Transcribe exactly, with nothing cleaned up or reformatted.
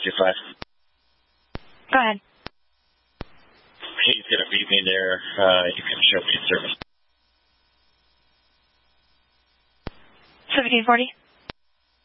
two five. Go ahead. He's going to beat me there. Uh, you can show me in service. seventeen forty.